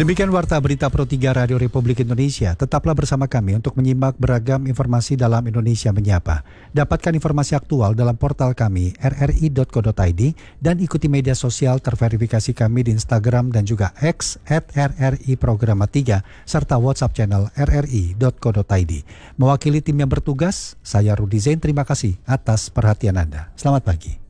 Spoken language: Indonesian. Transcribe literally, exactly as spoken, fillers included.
Demikian Warta Berita Pro tiga Radio Republik Indonesia. Tetaplah bersama kami untuk menyimak beragam informasi dalam Indonesia Menyapa. Dapatkan informasi aktual dalam portal kami r r i dot co dot i d dan ikuti media sosial terverifikasi kami di Instagram dan juga X at r r i programa tiga serta WhatsApp channel r r i dot co dot i d. Mewakili tim yang bertugas, saya Rudi Zain, terima kasih atas perhatian Anda. Selamat pagi.